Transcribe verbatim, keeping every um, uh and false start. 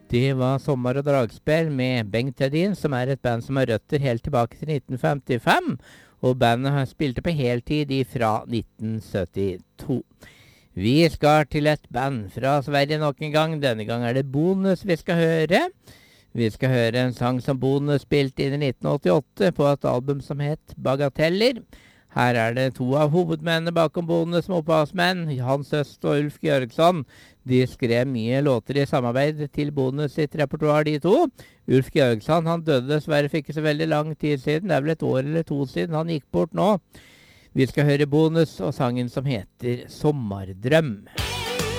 Det var Sommer og dragspill med Bengt Hedin, som er et band som har røtter helt tilbake til nitten femtifem. Og bandet har spilt på heltid fra nitten syttito. Vi skal til et band fra Sverige nok en gang. Denne gang er det Bonus vi skal høre. Vi skal høre en sang som Bonus spilte inn i nitten åttiåtte på et album som het Bagateller. Her er det to av hovedmennene bakom Bonus som opphavsmenn, Hans Øst og Ulf Georgsson. De skrev mye låter i samarbeid til Bonus sitt repertoar, de to. Ulf Georgsson, han døde dessverre for ikke så veldig lang tid siden. Det er vel et år eller to siden han gikk bort nå. Vi skal høre Bonus og sangen som heter Sommardrøm.